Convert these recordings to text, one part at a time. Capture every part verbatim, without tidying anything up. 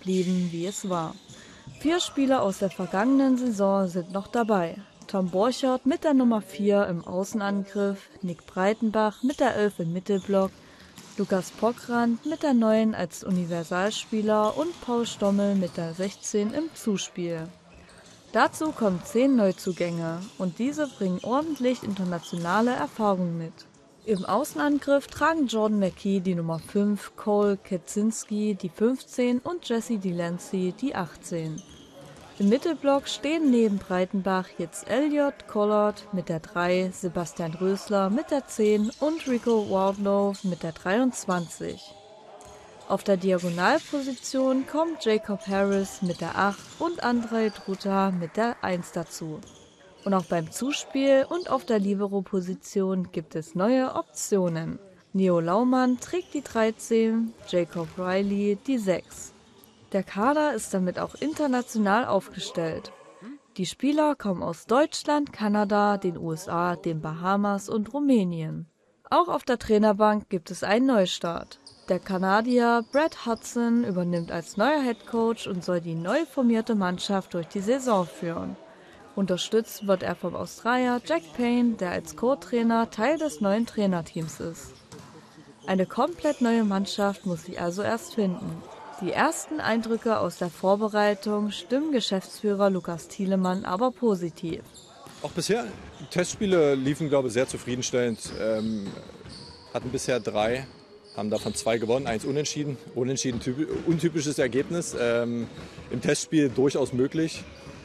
geblieben, wie es war. Vier Spieler aus der vergangenen Saison sind noch dabei. Tom Borchert mit der Nummer vier im Außenangriff, Nick Breitenbach mit der elf im Mittelblock, Lukas Pokrand mit der neun als Universalspieler und Paul Stommel mit der sechzehn im Zuspiel. Dazu kommen zehn Neuzugänge und diese bringen ordentlich internationale Erfahrung mit. Im Außenangriff tragen Jordan McKee die Nummer fünf, Cole Ketzinski die fünfzehn und Jesse Delancey die achtzehn. Im Mittelblock stehen neben Breitenbach jetzt Elliot Collard mit der drei, Sebastian Rösler mit der zehn und Rico Wardlow mit der dreiundzwanzig. Auf der Diagonalposition kommt Jacob Harris mit der acht und Andrei Druta mit der eins dazu. Und auch beim Zuspiel und auf der Libero-Position gibt es neue Optionen. Neo Laumann trägt die dreizehn, Jacob Riley die sechs. Der Kader ist damit auch international aufgestellt. Die Spieler kommen aus Deutschland, Kanada, den U S A, den Bahamas und Rumänien. Auch auf der Trainerbank gibt es einen Neustart. Der Kanadier Brad Hudson übernimmt als neuer Headcoach und soll die neu formierte Mannschaft durch die Saison führen. Unterstützt wird er vom Australier Jack Payne, der als Co-Trainer Teil des neuen Trainerteams ist. Eine komplett neue Mannschaft muss sich also erst finden. Die ersten Eindrücke aus der Vorbereitung stimmen Geschäftsführer Lukas Thielemann aber positiv. Auch bisher, die Testspiele liefen, glaube ich, sehr zufriedenstellend. Ähm, hatten bisher drei, haben davon zwei gewonnen, eins unentschieden. Unentschieden, typ, untypisches Ergebnis. Ähm, Im Testspiel durchaus möglich.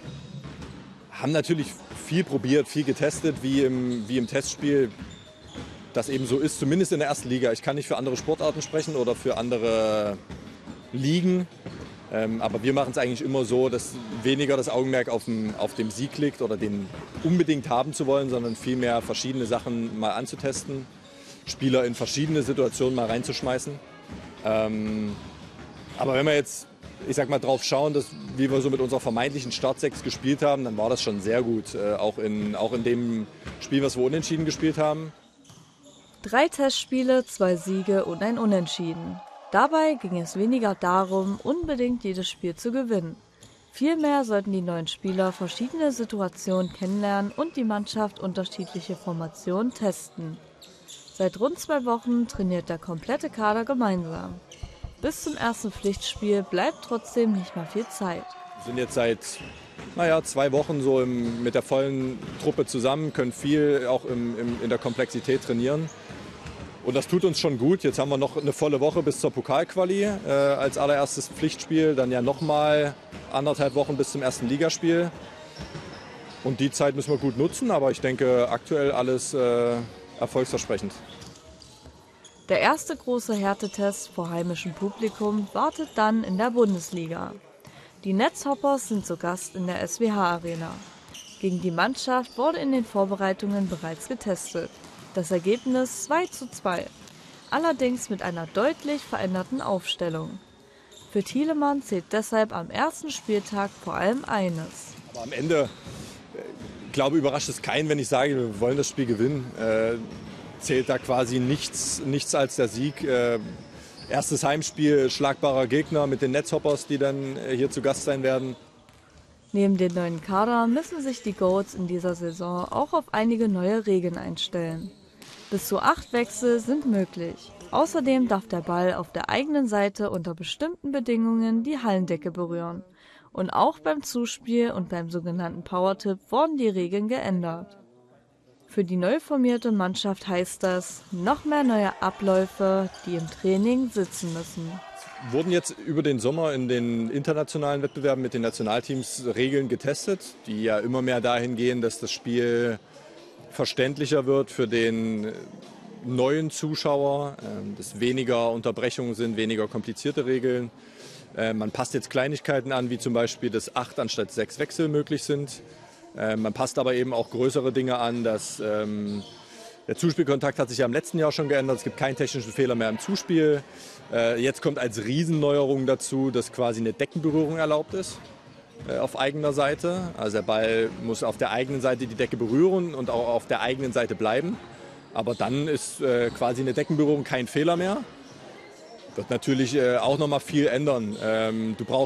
Haben natürlich viel probiert, viel getestet, wie im, wie im Testspiel das eben so ist, zumindest in der ersten Liga. Ich kann nicht für andere Sportarten sprechen oder für andere Ligen, ähm, aber wir machen es eigentlich immer so, dass weniger das Augenmerk auf dem, auf dem Sieg liegt oder den unbedingt haben zu wollen, sondern vielmehr verschiedene Sachen mal anzutesten, Spieler in verschiedene Situationen mal reinzuschmeißen. Ähm, aber wenn wir jetzt, ich sag mal, drauf schauen, dass, wie wir so mit unserer vermeintlichen Startsechs gespielt haben, dann war das schon sehr gut. Äh, auch, in, auch in dem Spiel, was wir unentschieden gespielt haben. Drei Testspiele, zwei Siege und ein Unentschieden. Dabei ging es weniger darum, unbedingt jedes Spiel zu gewinnen. Vielmehr sollten die neuen Spieler verschiedene Situationen kennenlernen und die Mannschaft unterschiedliche Formationen testen. Seit rund zwei Wochen trainiert der komplette Kader gemeinsam. Bis zum ersten Pflichtspiel bleibt trotzdem nicht mehr viel Zeit. Wir sind jetzt seit naja, zwei Wochen so im, mit der vollen Truppe zusammen, können viel auch im, im, in der Komplexität trainieren. Und das tut uns schon gut. Jetzt haben wir noch eine volle Woche bis zur Pokalquali äh, als allererstes Pflichtspiel. Dann ja nochmal anderthalb Wochen bis zum ersten Ligaspiel. Und die Zeit müssen wir gut nutzen, aber ich denke aktuell alles äh, erfolgsversprechend. Der erste große Härtetest vor heimischem Publikum wartet dann in der Bundesliga. Die Netzhoppers sind zu Gast in der S W H-Arena. Gegen die Mannschaft wurde in den Vorbereitungen bereits getestet. Das Ergebnis zwei zu zwei, allerdings mit einer deutlich veränderten Aufstellung. Für Thielemann zählt deshalb am ersten Spieltag vor allem eines. Aber am Ende, ich glaube, überrascht es keinen, wenn ich sage, wir wollen das Spiel gewinnen. Äh, zählt da quasi nichts, nichts als der Sieg. Äh, erstes Heimspiel, schlagbarer Gegner mit den Netzhoppers, die dann hier zu Gast sein werden. Neben den neuen Kader müssen sich die Goats in dieser Saison auch auf einige neue Regeln einstellen. Bis zu acht Wechsel sind möglich. Außerdem darf der Ball auf der eigenen Seite unter bestimmten Bedingungen die Hallendecke berühren. Und auch beim Zuspiel und beim sogenannten Powertip wurden die Regeln geändert. Für die neu formierte Mannschaft heißt das, noch mehr neue Abläufe, die im Training sitzen müssen. Wurden jetzt über den Sommer in den internationalen Wettbewerben mit den Nationalteams Regeln getestet, die ja immer mehr dahin gehen, dass das Spiel verständlicher wird für den neuen Zuschauer, dass weniger Unterbrechungen sind, weniger komplizierte Regeln. Man passt jetzt Kleinigkeiten an, wie zum Beispiel, dass acht anstatt sechs Wechsel möglich sind. Man passt aber eben auch größere Dinge an, dass ähm, der Zuspielkontakt hat sich ja im letzten Jahr schon geändert. Es gibt keinen technischen Fehler mehr im Zuspiel. Äh, jetzt kommt als Riesenneuerung dazu, dass quasi eine Deckenberührung erlaubt ist äh, auf eigener Seite. Also der Ball muss auf der eigenen Seite die Decke berühren und auch auf der eigenen Seite bleiben. Aber dann ist äh, quasi eine Deckenberührung kein Fehler mehr. Wird natürlich äh, auch noch mal viel ändern. Ähm, du brauchst